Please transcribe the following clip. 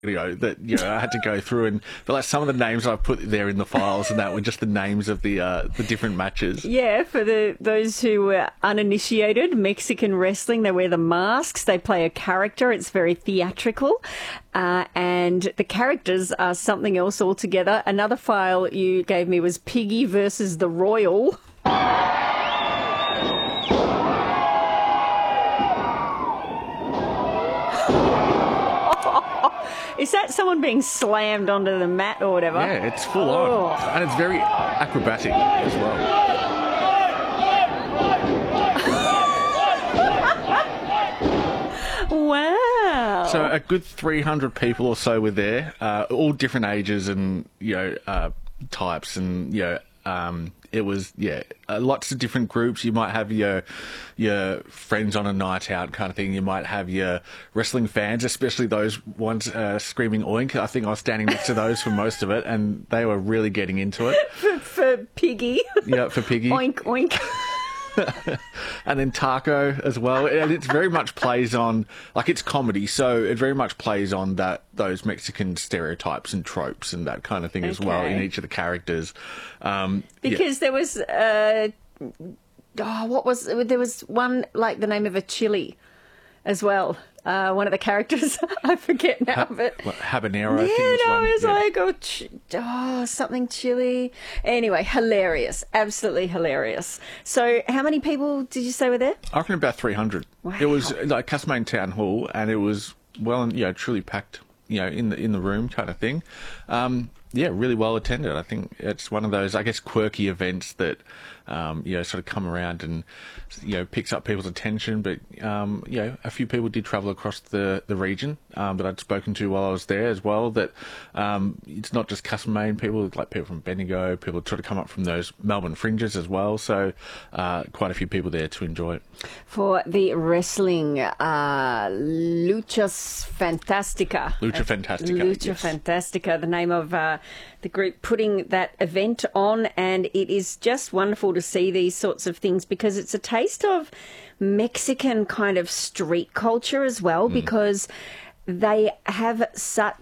I had to go through, and but like some of the names I put there in the files and that were just the names of the different matches. Yeah, for those who were uninitiated, Mexican wrestling, they wear the masks, they play a character, it's very theatrical, and the characters are something else altogether. Another file you gave me was Piggy versus the Royal. Is that someone being slammed onto the mat or whatever? Yeah, it's full on. And it's very acrobatic as well. Wow. So a good 300 people or so were there, all different ages and, types, and, it was, lots of different groups. You might have your friends on a night out kind of thing. You might have your wrestling fans, especially those ones screaming oink. I think I was standing next to those for most of it, and they were really getting into it. For Piggy. Yeah, for Piggy. Oink, oink. And then Taco as well, and it very much plays on, like, it's comedy, so it very much plays on those Mexican stereotypes and tropes and that kind of thing as well in each of the characters. Because there was there was one like the name of a chili as well. One of the characters, I forget now, but habanero. I think was one. Like something chili. Anyway, hilarious, absolutely hilarious. So, how many people did you say were there? I reckon about 300. Wow. It was like Castlemaine Town Hall, and it was truly packed, in the room kind of thing. Really well attended. I think it's one of those, I guess, quirky events that, sort of come around and, picks up people's attention. But, a few people did travel across the region that I'd spoken to while I was there as well, that it's not just Castlemaine people, like people from Bendigo, people sort of come up from those Melbourne fringes as well. So quite a few people there to enjoy it. For the wrestling, Lucha Fantastica. Lucha Fantastica. Lucha Fantastica, the name of the group putting that event on, and it is just wonderful to see these sorts of things because it's a taste of Mexican kind of street culture as well, because they have